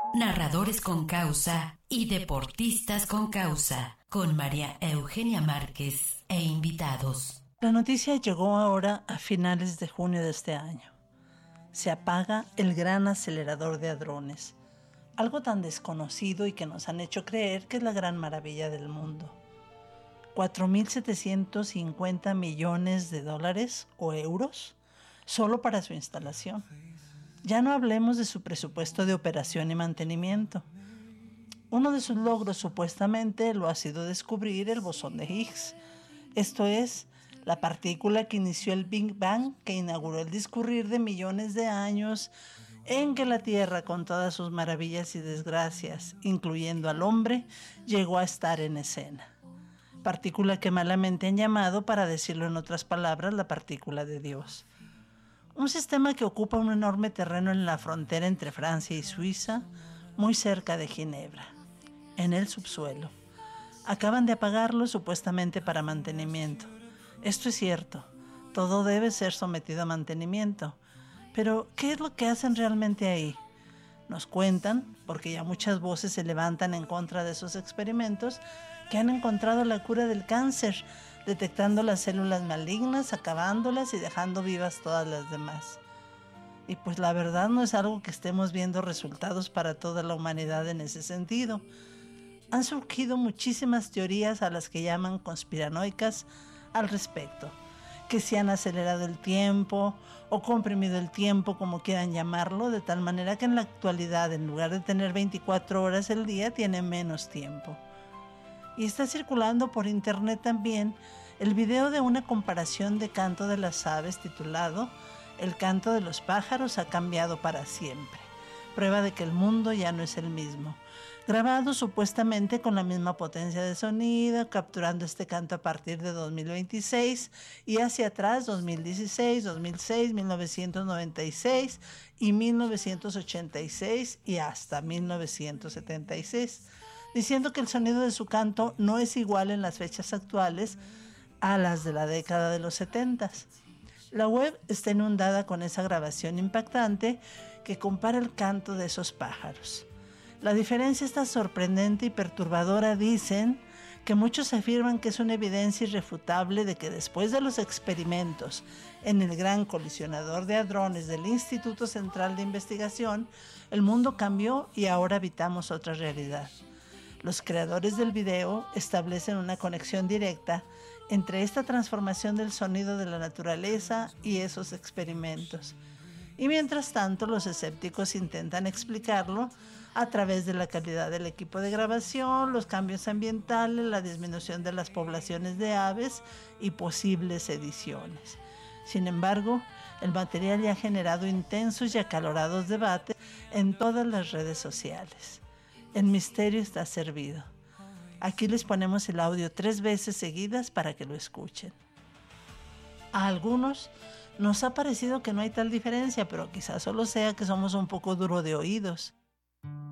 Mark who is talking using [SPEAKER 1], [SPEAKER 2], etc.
[SPEAKER 1] Narradores con causa y deportistas con causa, con María Eugenia Márquez e invitados.
[SPEAKER 2] La noticia llegó ahora a finales de junio de este año. Se apaga el gran acelerador de hadrones, algo tan desconocido y que nos han hecho creer que es la gran maravilla del mundo. 4.750 millones de dólares o euros solo para su instalación. Ya no hablemos de su presupuesto de operación y mantenimiento. Uno de sus logros supuestamente lo ha sido descubrir el bosón de Higgs. Esto es, la partícula que inició el Big Bang, que inauguró el discurrir de millones de años en que la Tierra, con todas sus maravillas y desgracias, incluyendo al hombre, llegó a estar en escena. Partícula que malamente han llamado, para decirlo en otras palabras, la partícula de Dios. Un sistema que ocupa un enorme terreno en la frontera entre Francia y Suiza, muy cerca de Ginebra, en el subsuelo. Acaban de apagarlo supuestamente para mantenimiento. Esto es cierto, todo debe ser sometido a mantenimiento. Pero, ¿qué es lo que hacen realmente ahí? Nos cuentan, porque ya muchas voces se levantan en contra de esos experimentos, que han encontrado la cura del cáncer, detectando las células malignas, acabándolas y dejando vivas todas las demás. Y pues la verdad no es algo que estemos viendo resultados para toda la humanidad en ese sentido. Han surgido muchísimas teorías a las que llaman conspiranoicas al respecto, que se han acelerado el tiempo o comprimido el tiempo, como quieran llamarlo, de tal manera que en la actualidad, en lugar de tener 24 horas el día, tiene menos tiempo. Y está circulando por internet también el video de una comparación de canto de las aves titulado "El canto de los pájaros ha cambiado para siempre", prueba de que el mundo ya no es el mismo, grabado supuestamente con la misma potencia de sonido, capturando este canto a partir de 2026 y hacia atrás 2016, 2006, 1996 y 1986 y hasta 1976, diciendo que el sonido de su canto no es igual en las fechas actuales a las de la década de los 70. La web está inundada con esa grabación impactante que compara el canto de esos pájaros. La diferencia está sorprendente y perturbadora. Dicen que muchos afirman que es una evidencia irrefutable de que después de los experimentos en el gran colisionador de hadrones del Instituto Central de Investigación, el mundo cambió y ahora habitamos otra realidad. Los creadores del video establecen una conexión directa entre esta transformación del sonido de la naturaleza y esos experimentos. Y mientras tanto, los escépticos intentan explicarlo a través de la calidad del equipo de grabación, los cambios ambientales, la disminución de las poblaciones de aves y posibles ediciones. Sin embargo, el material ya ha generado intensos y acalorados debates en todas las redes sociales. El misterio está servido. Aquí les ponemos el audio 3 veces seguidas para que lo escuchen. A algunos nos ha parecido que no hay tal diferencia, pero quizás solo sea que somos un poco duro de oídos.